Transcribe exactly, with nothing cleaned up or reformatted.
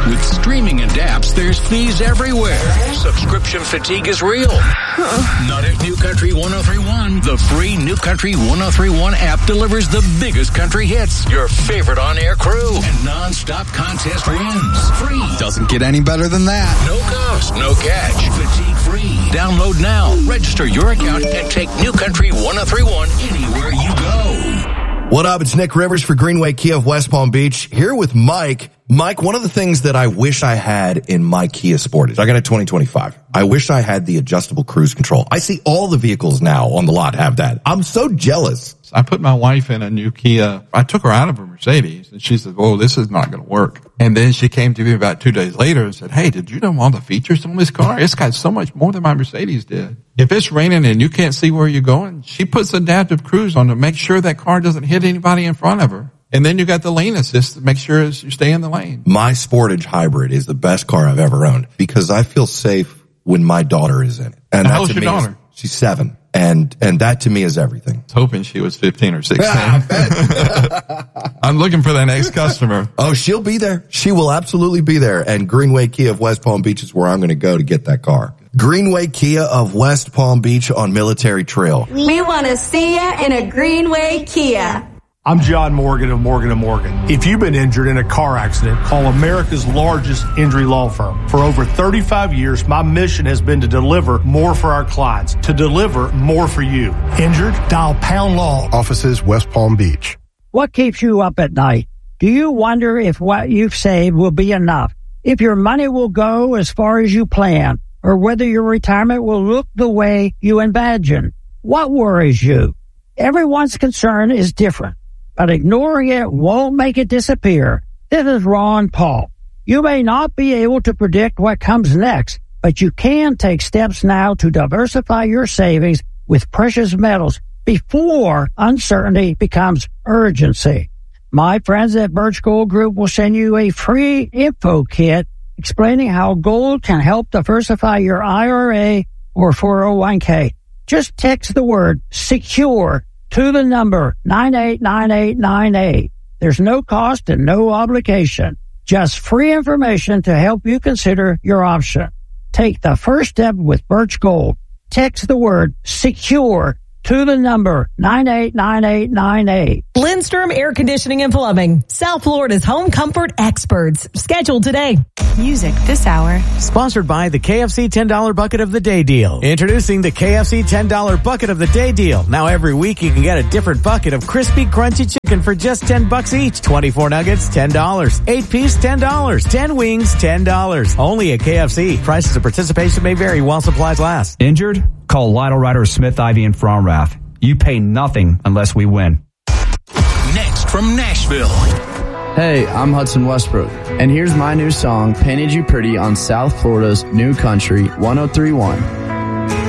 With streaming and apps, there's fees everywhere. Subscription fatigue is real. Not at New Country ten thirty-one. The free New Country ten thirty-one app delivers the biggest country hits, your favorite on-air crew, and non-stop contest wins. Free. Doesn't get any better than that. No cost, no catch. Fatigue free. Download now. Register your account and take New Country ten thirty-one anywhere you go. What up? It's Nick Rivers for Greenway Kia of West Palm Beach, here with Mike. Mike, one of the things that I wish I had in my Kia Sportage, I got a twenty twenty-five. I wish I had the adjustable cruise control. I see all the vehicles now on the lot have that. I'm so jealous. I put my wife in a new Kia. I took her out of a Mercedes, and she said, oh, this is not going to work. And then she came to me about two days later and said, hey, did you know all the features on this car? It's got so much more than my Mercedes did. If it's raining and you can't see where you're going, she puts adaptive cruise on to make sure that car doesn't hit anybody in front of her. And then you got the lane assist to make sure you stay in the lane. My Sportage Hybrid is the best car I've ever owned because I feel safe when my daughter is in it. And how old's your daughter? Is, she's seven. And, and that to me is everything. I was hoping she was fifteen or sixteen. I'm looking for that next customer. Oh, she'll be there. She will absolutely be there. And Greenway Kia of West Palm Beach is where I'm going to go to get that car. Greenway Kia of West Palm Beach on Military Trail. We want to see you in a Greenway Kia. I'm John Morgan of Morgan and Morgan. If you've been injured in a car accident, call America's largest injury law firm. For over thirty-five years, my mission has been to deliver more for our clients, to deliver more for you. Injured? Dial Pound Law. Offices, West Palm Beach. What keeps you up at night? Do you wonder if what you've saved will be enough? If your money will go as far as you plan? Or whether your retirement will look the way you imagine? What worries you? Everyone's concern is different, but ignoring it won't make it disappear. This is Ron Paul. You may not be able to predict what comes next, but you can take steps now to diversify your savings with precious metals before uncertainty becomes urgency. My friends at Birch Gold Group will send you a free info kit explaining how gold can help diversify your I R A or four oh one k. Just text the word SECURE to the number nine eight nine eight nine eight. There's no cost and no obligation. Just free information to help you consider your option. Take the first step with Birch Gold. Text the word SECURE to the number nine eight nine eight nine eight. Lindstrom Air Conditioning and Plumbing, South Florida's home comfort experts. Scheduled today. Music this hour. Sponsored by the K F C ten dollar Bucket of the Day Deal. Introducing the K F C ten dollar Bucket of the Day Deal. Now every week you can get a different bucket of crispy, crunchy chicken for just ten bucks each. twenty-four nuggets, ten dollars. eight piece, ten dollars. ten wings, ten dollars. Only at K F C. Prices of participation may vary while supplies last. Injured? Call Lytle Ryder, Smith, Ivy, and Fromrath. You pay nothing unless we win. Next from Nashville. Hey, I'm Hudson Westbrook, and here's my new song, Painted You Pretty, on South Florida's New Country ten thirty-one.